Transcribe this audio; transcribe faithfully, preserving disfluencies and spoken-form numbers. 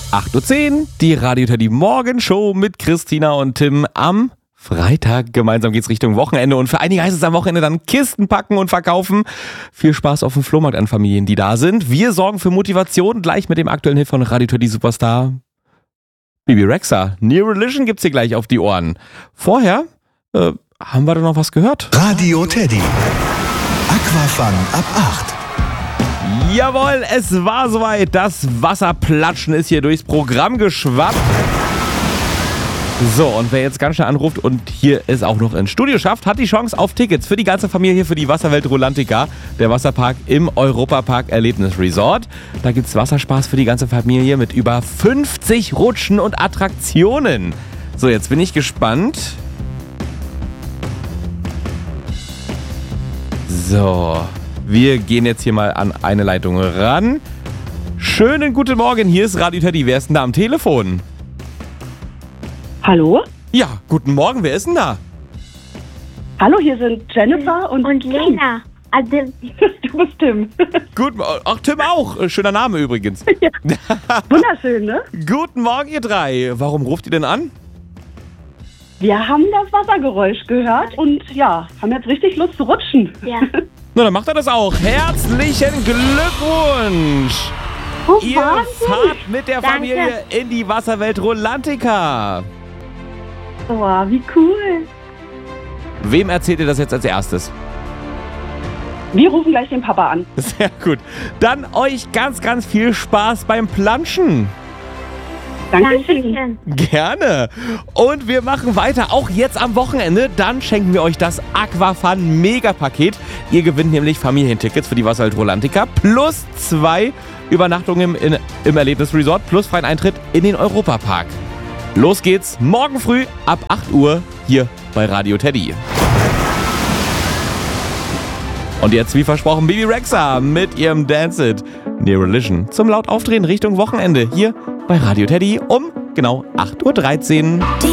acht Uhr zehn, die Radio Teddy Morgenshow mit Christina und Tim am Freitag. Gemeinsam geht's Richtung Wochenende und für einige heißt es am Wochenende dann Kisten packen und verkaufen. Viel Spaß auf dem Flohmarkt an Familien, die da sind. Wir sorgen für Motivation gleich mit dem aktuellen Hit von Radio Teddy Superstar Bebe Rexha. New Religion gibt's hier gleich auf die Ohren. Vorher äh, haben wir da noch was gehört? Radio Teddy. Aquafun ab acht. Jawohl, es war soweit. Das Wasserplatschen ist hier durchs Programm geschwappt. So, und wer jetzt ganz schnell anruft und hier es auch noch ins Studio schafft, hat die Chance auf Tickets für die ganze Familie für die Wasserwelt Rulantica, der Wasserpark im Europapark Erlebnis Resort. Da gibt's Wasserspaß für die ganze Familie mit über fünfzig Rutschen und Attraktionen. So, jetzt bin ich gespannt. So, wir gehen jetzt hier mal an eine Leitung ran. Schönen guten Morgen, hier ist Radio Teddy. Wer ist denn da am Telefon? Hallo? Ja, guten Morgen, wer ist denn da? Hallo, hier sind Jennifer und, Und Lena. Also, du bist Tim. Guten Morgen. Ach, Tim auch. Schöner Name übrigens. Ja. Wunderschön, ne? Guten Morgen, ihr drei. Warum ruft ihr denn an? Wir haben das Wassergeräusch gehört und ja, haben jetzt richtig Lust zu rutschen. ja. Na, dann macht er das auch. Herzlichen Glückwunsch. Oh, Ihr Wahnsinn. fahrt mit der Danke. Familie in die Wasserwelt Rulantica. Oh, wie cool. Wem erzählt ihr das jetzt als erstes? Wir rufen gleich den Papa an. Sehr gut. Dann euch ganz, ganz viel Spaß beim Planschen. Dankeschön. Dankeschön. Gerne. Und wir machen weiter, auch jetzt am Wochenende. Dann schenken wir euch das Aquafun Mega-Paket. Ihr gewinnt nämlich Familientickets für die Wasserwelt Rulantica plus zwei Übernachtungen im, in, im Erlebnisresort plus freien Eintritt in den Europapark. Los geht's morgen früh ab acht Uhr hier bei Radio Teddy. Und jetzt, wie versprochen, Bebe Rexha mit ihrem Dance It New Religion zum laut Aufdrehen Richtung Wochenende hier bei Radio Teddy um genau acht Uhr dreizehn.